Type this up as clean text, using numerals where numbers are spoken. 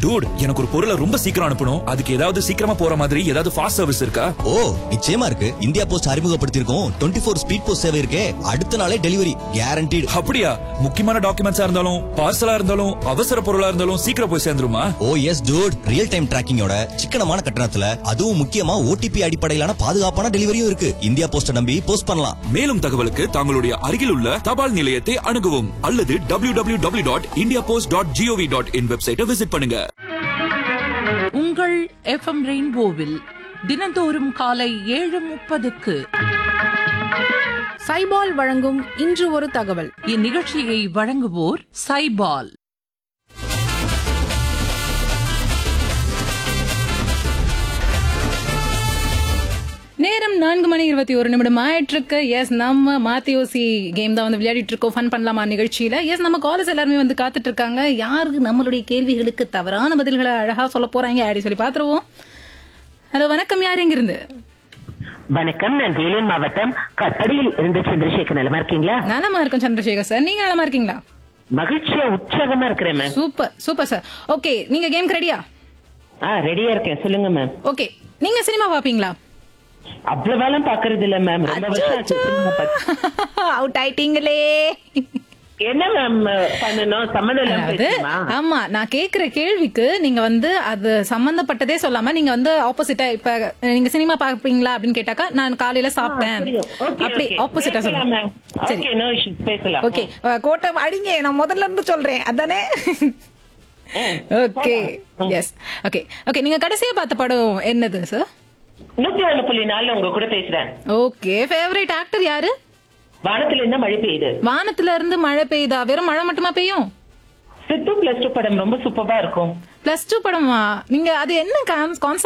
Dude, எனக்கு ஒரு பொருளை ரொம்ப சீக்கிரம் அனுப்பணும். அதுக்கு ஏதாவது சீக்கிரமா போற மாதிரி ஏதாவது ஃபாஸ்ட் சர்வீஸ் இருக்கா? ஓ, நிச்சயமா இருக்கு. இந்தியா போஸ்ட் அறிமுகப்படுத்தியிருக்கோம் 24 ஸ்பீட் போஸ்ட் சேவை இருக்கே. அடுத்த நாளே டெலிவரி கேரண்டீடு. அப்படியா? முக்கியமான டாக்குமெண்ட்ஸா இருந்தாலும் பார்சலா இருந்தாலும் அவசர பொருளா இருந்தாலும் சீக்கிரம் போய் சேர்ந்துருமா? ஓ எஸ் டூட், ரியல் டைம் டிராக்கிங்கோட சிக்கனமான கட்டணத்துல, அதுவும் முக்கியமா ஓடிபி அடிப்படையிலான பாதுகாப்பான டெலிவரியும் இருக்கு. இந்தியா போஸ்ட நம்பி போஸ்ட் பண்ணலாம். மேலும் தகவலுக்கு தங்களுடைய அருகில் உள்ள தபால் நிலையத்தை அணுகவும் அல்லது www.indiapost.gov.in வெப்சைட்டை விசிட் பண்ணுங்க. உங்கள் FM ரெயின்போவில் தினந்தோறும் காலை 7:30க்கு சைபால் வழங்கும் இன்று ஒரு தகவல். இந்நிகழ்ச்சியை வழங்குவோர் சைபால். நேரம் 4:21 ஆயிட்டு இருக்கு. எஸ், நம்ம மாத்தியோசி கேம் தான் வந்து விளையாடிட்டு இருக்கோம். ஃபன் பண்ணலாமா நிகழ்ச்சியில. எஸ், நம்ம காலேஜ் எல்லாருமே வந்து காத்துட்டு இருக்காங்க. யாருக்கு நம்மளுடைய கேள்விகளுக்கு தவறான பதில்களை அழகா சொல்ல போறாங்க அப்படி சொல்லி பாத்துருவோம். ஹலோ, வணக்கம். யார் எங்க இருந்து? வணக்கம், நான் வேலூர் மாவட்டம் கட்டடியில் இருந்து சந்திரசேகர். நலமா இருக்கீங்களா? நலமா இருக்கும் சந்திரசேகர் சார். நீங்க நலமா இருக்கீங்களா? மகிழ்ச்சியா உற்சாகமா இருக்கிறேன் ma'am. Super super sir. Okay, நீங்க கேம் ரெடியா? ரெடியா இருக்கேன், சொல்லுங்க மேம். ஓகே, நீங்க சினிமா பாப்பீங்களா? அவ்வளவாலாம் பாக்குறது இல்ல மேம். ரொம்ப வருஷம் ஆச்சு சினிமா பார்த்து. அவுட் ஆயிட்டீங்களே. என்ன மேம் பண்ணணும்? சம்மந்தம் இல்லாம பேசுமா? ஆமா, நான் கேக்குற கேள்விக்கு நீங்க வந்து அது சம்பந்தப்பட்டதே சொல்லாம நீங்க வந்து ஆப்போசிட்டா, இப்ப நீங்க சினிமா பாப்பீங்களா அப்படின்னு கேட்டாக்கா நான் காலையில சாப்பிட்டேன் அப்படி ஆப்போசிட்டா சொல்லுங்க. சரி, ஓகே. கோட்டை அடிங்க, நான் முதல்ல இருந்து சொல்றேன் அதானே. Okay, S. ஓகே ஓகே, நீங்க கடைசியா பார்த்த படம் என்னது சார்? 101.4 உங்க கூட பேசுறேன். ஓகே, ஃபேவரட் ஆக்டர் யாரு? வானத்துல இருந்து மழை பெய்யுது. வானத்துல இருந்து மழை பெய்யுதா? வெறும் மழை மட்டுமா பெய்யும்? சித்து +2 படம் ரொம்ப சூப்பரா இருக்கும். +2 படமா? நீங்க அது என்ன கான்செப்ட்